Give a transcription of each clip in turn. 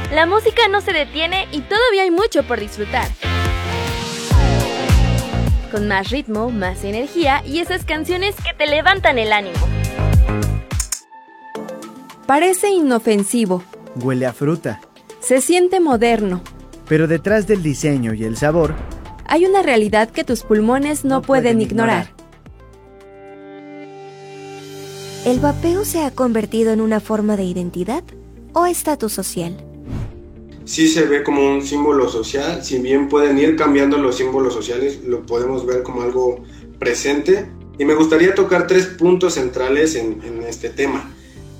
La música no se detiene y todavía hay mucho por disfrutar. Con más ritmo, más energía y esas canciones que te levantan el ánimo. Parece inofensivo. Huele a fruta. Se siente moderno. Pero detrás del diseño y el sabor, hay una realidad que tus pulmones no pueden ignorar. ¿El vapeo se ha convertido en una forma de identidad o estatus social? Sí se ve como un símbolo social, si bien pueden ir cambiando los símbolos sociales, lo podemos ver como algo presente. Y me gustaría tocar 3 puntos centrales en este tema.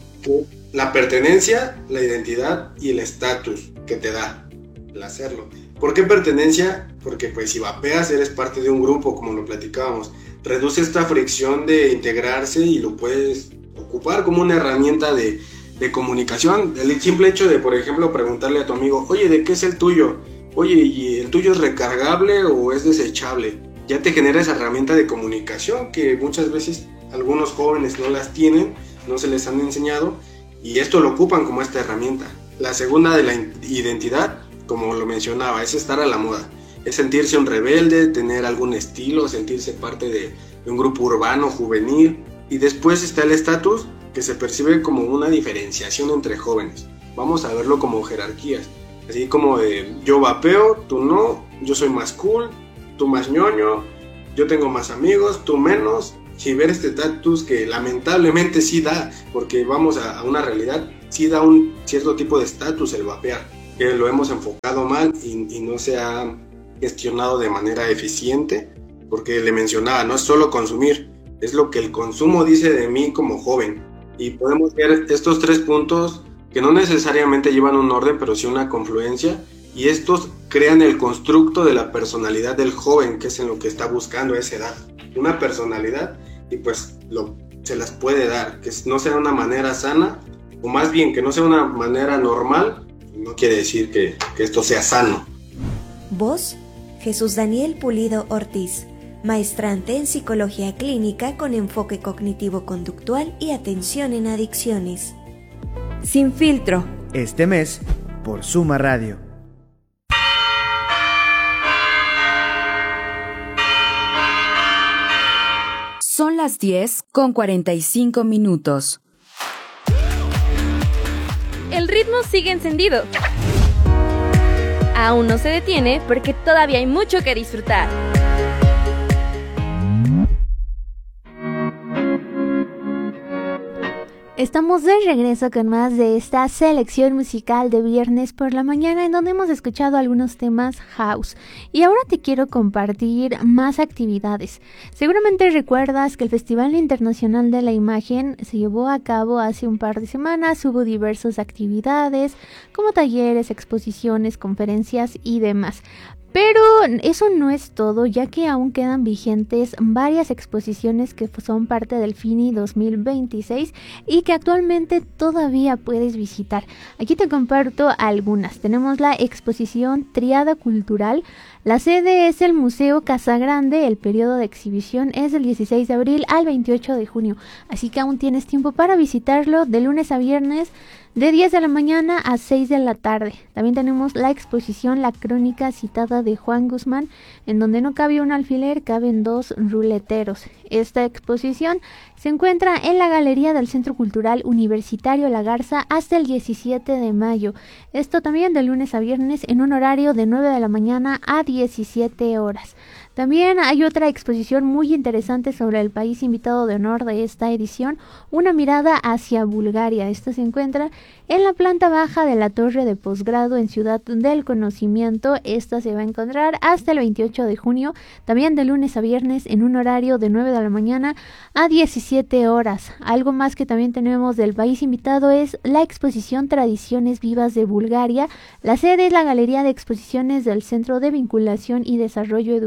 La pertenencia, la identidad y el estatus que te da el hacerlo. ¿Por qué pertenencia? Porque pues si vapeas eres parte de un grupo, como lo platicábamos. Reduce esta fricción de integrarse y lo puedes ocupar como una herramienta de comunicación. El simple hecho de, por ejemplo, preguntarle a tu amigo, oye, ¿de qué es el tuyo? Oye, ¿y el tuyo es recargable o es desechable? Ya te genera esa herramienta de comunicación que muchas veces algunos jóvenes no las tienen, no se les han enseñado y esto lo ocupan como esta herramienta. La segunda de la identidad, como lo mencionaba, es estar a la moda. Es sentirse un rebelde, tener algún estilo, sentirse parte de un grupo urbano, juvenil. Y después está el estatus, que se percibe como una diferenciación entre jóvenes. Vamos a verlo como jerarquías. Así como de yo vapeo, tú no, yo soy más cool, tú más ñoño, yo tengo más amigos, tú menos. Y ver este estatus que lamentablemente sí da, porque vamos a una realidad, sí da un cierto tipo de estatus el vapear, que lo hemos enfocado mal y no se ha gestionado de manera eficiente, porque le mencionaba, no es solo consumir, es lo que el consumo dice de mí como joven. Y podemos ver estos 3 puntos que no necesariamente llevan un orden, pero sí una confluencia, y estos crean el constructo de la personalidad del joven, que es en lo que está buscando a esa edad. Una personalidad, y pues se las puede dar, que no sea una manera sana, o más bien que no sea una manera normal, no quiere decir que esto sea sano. Voz, Jesús Daniel Pulido Ortiz, maestrante en Psicología Clínica con enfoque cognitivo-conductual y atención en adicciones. Sin filtro. Este mes, por Suma Radio. Son las 10:45. El ritmo sigue encendido. Aún no se detiene porque todavía hay mucho que disfrutar. Estamos de regreso con más de esta selección musical de viernes por la mañana, en donde hemos escuchado algunos temas house. Y ahora te quiero compartir más actividades. Seguramente recuerdas que el Festival Internacional de la Imagen se llevó a cabo hace un par de semanas. Hubo diversas actividades como talleres, exposiciones, conferencias y demás. Pero eso no es todo, ya que aún quedan vigentes varias exposiciones que son parte del FINI 2026 y que actualmente todavía puedes visitar. Aquí te comparto algunas. Tenemos la exposición Triada Cultural. La sede es el Museo Casagrande. El periodo de exhibición es del 16 de abril al 28 de junio. Así que aún tienes tiempo para visitarlo de lunes a viernes, de 10 de la mañana a 6 de la tarde. También tenemos la exposición La Crónica Citada de Juan Guzmán, en donde no cabe un alfiler, caben 2 ruleteros. Esta exposición se encuentra en la Galería del Centro Cultural Universitario La Garza hasta el 17 de mayo. Esto también de lunes a viernes en un horario de 9 de la mañana a 17 horas. También hay otra exposición muy interesante sobre el país invitado de honor de esta edición, Una mirada hacia Bulgaria. Esta se encuentra en la planta baja de la Torre de Posgrado en Ciudad del Conocimiento. Esta se va a encontrar hasta el 28 de junio, también de lunes a viernes en un horario de 9 de la mañana a 17 horas. Algo más que también tenemos del país invitado es la exposición Tradiciones Vivas de Bulgaria. La sede es la Galería de Exposiciones del Centro de Vinculación y Desarrollo Educativo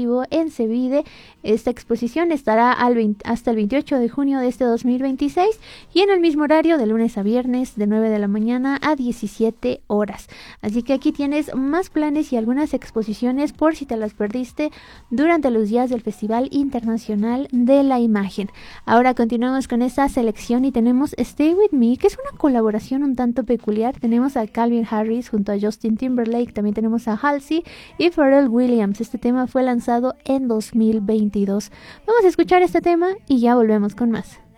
Cognitivo en Cevide. Esta exposición estará hasta el 28 de junio de este 2026 y en el mismo horario de lunes a viernes de 9 de la mañana a 17 horas. Así que aquí tienes más planes y algunas exposiciones por si te las perdiste durante los días del Festival Internacional de la Imagen. Ahora continuamos con esta selección y tenemos Stay With Me, que es una colaboración un tanto peculiar. Tenemos a Calvin Harris junto a Justin Timberlake, también tenemos a Halsey y Pharrell Williams. Este tema fue lanzado en 2022. Vamos a escuchar este tema y ya volvemos con más.